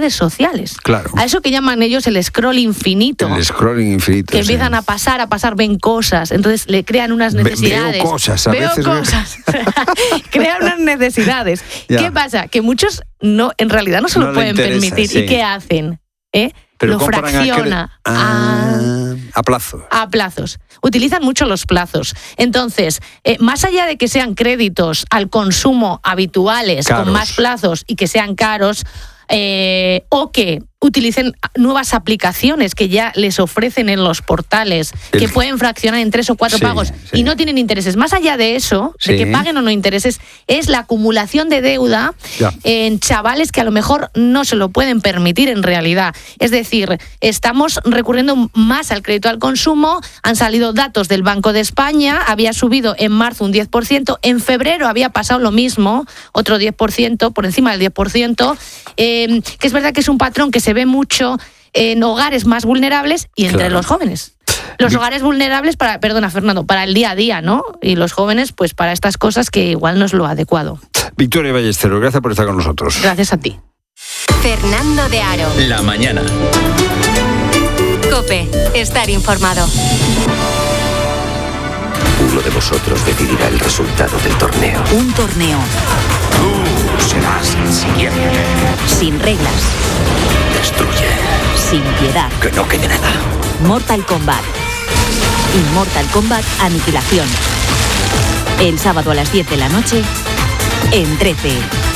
redes sociales. Claro. A eso que llaman ellos el scroll infinito. El scrolling infinito. Que empiezan a pasar, ven cosas. Entonces le crean unas necesidades. Veo cosas, a veces. Crean unas necesidades. Ya. ¿Qué pasa? Que muchos en realidad no se lo pueden permitir. Sí. ¿Y qué hacen? Pero lo fracciona a plazos. A plazos. Utilizan mucho los plazos. Entonces, más allá de que sean créditos al consumo habituales, caros, con más plazos y que sean caros, o que utilicen nuevas aplicaciones que ya les ofrecen en los portales, que pueden fraccionar en 3 o 4 pagos y no tienen intereses. Más allá de eso, de que paguen o no intereses, es la acumulación de deuda en chavales que a lo mejor no se lo pueden permitir en realidad. Es decir, estamos recurriendo más al crédito al consumo. Han salido datos del Banco de España, había subido en marzo un 10%, en febrero había pasado lo mismo, otro 10%, por encima del 10%, que es verdad que es un patrón que se ve mucho en hogares más vulnerables y entre los jóvenes. Los hogares vulnerables para el día a día, ¿no? Y los jóvenes, pues para estas cosas que igual no es lo adecuado. Victoria Ballesteros, gracias por estar con nosotros. Gracias a ti. Fernando de Aro. La mañana. COPE. Estar informado. Uno de vosotros decidirá el resultado del torneo. Un torneo. Tú serás el siguiente. Sin reglas. Destruye. Sin piedad. Que no quede nada. Mortal Kombat. Y Mortal Kombat Aniquilación. El sábado a las 10 de la noche, en 13.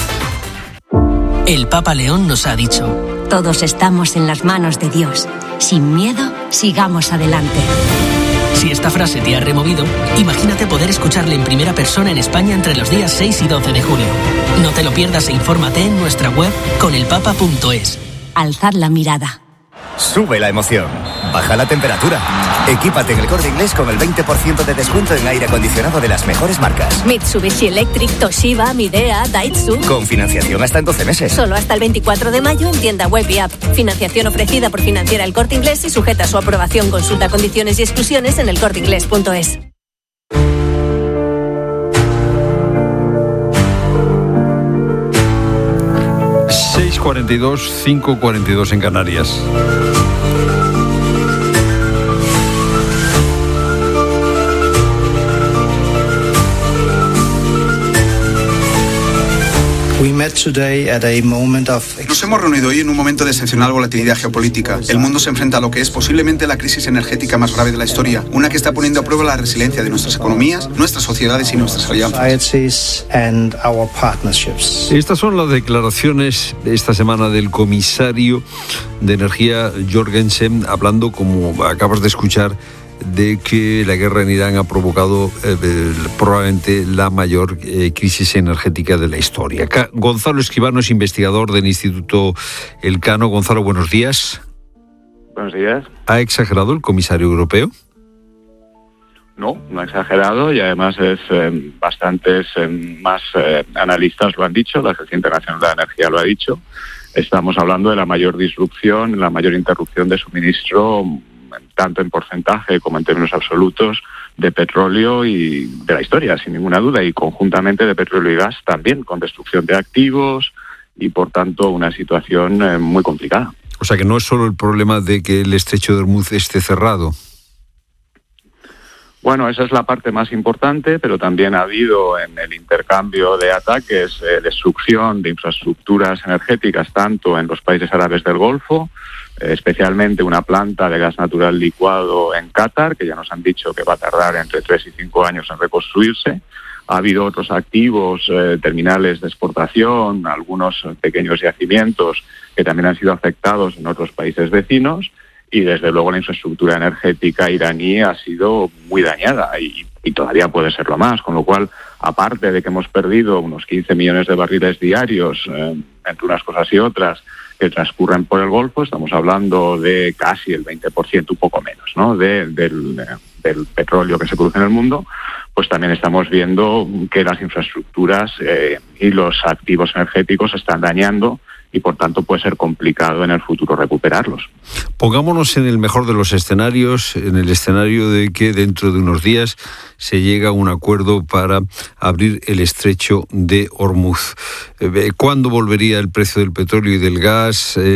El Papa León nos ha dicho: todos estamos en las manos de Dios. Sin miedo, sigamos adelante. Si esta frase te ha removido, imagínate poder escucharle en primera persona en España entre los días 6 y 12 de julio. No te lo pierdas e infórmate en nuestra web conelpapa.es. Alzad la mirada. Sube la emoción. Baja la temperatura. Equípate en El Corte Inglés con el 20% de descuento en aire acondicionado de las mejores marcas. Mitsubishi Electric, Toshiba, Midea, Daitsu. Con financiación hasta en 12 meses. Solo hasta el 24 de mayo en tienda web y app. Financiación ofrecida por Financiera El Corte Inglés y sujeta a su aprobación. Consulta condiciones y exclusiones en elcorteinglés.es. ...6:42, 5:42 en Canarias. Nos hemos reunido hoy en un momento de excepcional volatilidad geopolítica. El mundo se enfrenta a lo que es posiblemente la crisis energética más grave de la historia, una que está poniendo a prueba la resiliencia de nuestras economías, nuestras sociedades y nuestras alianzas. Estas son las declaraciones de esta semana del comisario de Energía, Jorgensen, hablando, como acabas de escuchar, de que la guerra en Irán ha provocado probablemente la mayor crisis energética de la historia. Gonzalo Escribano es investigador del Instituto Elcano. Gonzalo, buenos días. Buenos días. ¿Ha exagerado el comisario europeo? No ha exagerado, y además bastantes más analistas lo han dicho, la Agencia Internacional de la Energía lo ha dicho. Estamos hablando de la mayor disrupción, la mayor interrupción de suministro, tanto en porcentaje como en términos absolutos, de petróleo y de la historia, sin ninguna duda, y conjuntamente de petróleo y gas también, con destrucción de activos y, por tanto, una situación muy complicada. O sea que no es solo el problema de que el estrecho de Hormuz esté cerrado. Bueno, esa es la parte más importante, pero también ha habido en el intercambio de ataques destrucción de infraestructuras energéticas, tanto en los países árabes del Golfo, especialmente una planta de gas natural licuado en Qatar, que ya nos han dicho que va a tardar entre 3 y 5 años en reconstruirse. Ha habido otros activos, terminales de exportación, algunos pequeños yacimientos que también han sido afectados en otros países vecinos, y desde luego la infraestructura energética iraní ha sido muy dañada y todavía puede serlo más, con lo cual, aparte de que hemos perdido unos 15 millones de barriles diarios entre unas cosas y otras que transcurren por el Golfo, estamos hablando de casi el 20%, un poco menos, ¿no?, del petróleo que se produce en el mundo. Pues también estamos viendo que las infraestructuras y los activos energéticos se están dañando, y por tanto puede ser complicado en el futuro recuperarlos. Pongámonos en el mejor de los escenarios, en el escenario de que dentro de unos días se llega a un acuerdo para abrir el estrecho de Hormuz. ¿Cuándo volvería el precio del petróleo y del gas?